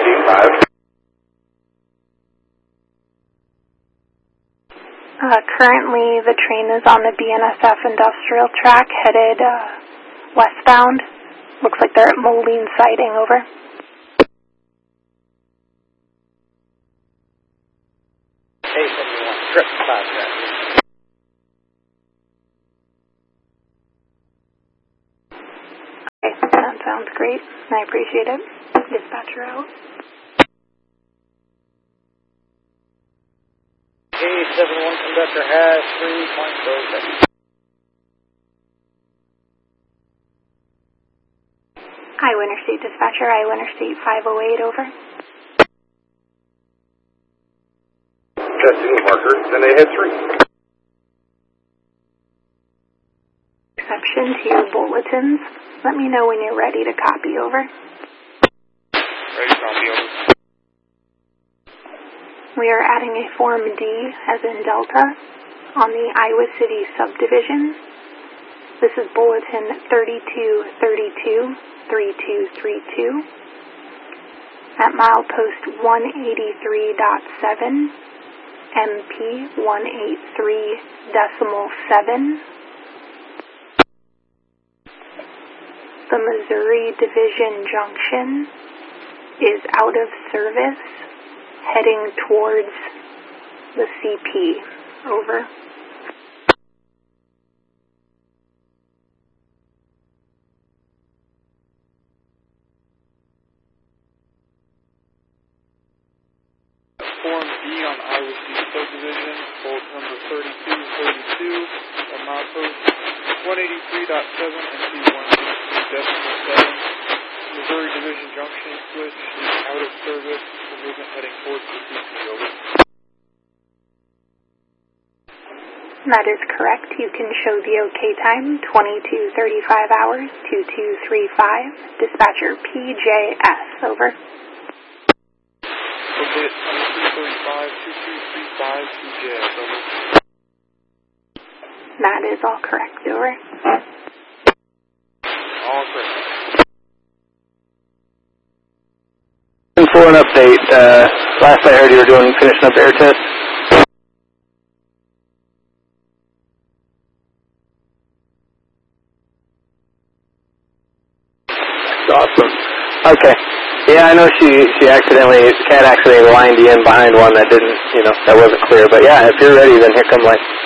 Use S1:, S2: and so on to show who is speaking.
S1: Currently, the train is on the BNSF industrial track headed westbound. Looks like they're at Moline Siding, over.
S2: A71, trip 5 track.
S1: Okay, that sounds great. I appreciate it. Dispatcher out.
S2: A71 conductor has 3 points over.
S1: Iowa Interstate Dispatcher, Iowa Interstate 508, over.
S3: Testing marker, then they had 3.
S1: Exception to your bulletins. Let me know when you're ready to copy, over.
S2: Ready to copy, over.
S1: We are adding a Form D, as in Delta, on the Iowa City subdivision. This is Bulletin 3232-3232 at milepost 183.7, MP 183.7. The Missouri Division Junction is out of service, heading towards the CP, over.
S2: Form D on Iowa City subdivision, bolt number 3232, at milepost 183.7 and P183.7. Missouri Division Junction switch is out of service for movement heading towards the CP, over.
S1: That is correct. You can show the OK time, 22:35 hours, 2235. Dispatcher PJS, over.
S2: Okay, 2235, 2235, PJS, over.
S1: That is all correct, over.
S2: All correct.
S4: For an update, last I heard you were finishing up air test. Awesome. Okay. Yeah, I know Cat accidentally lined you in behind one that didn't, that wasn't clear. But yeah, if you're ready, then here come lights.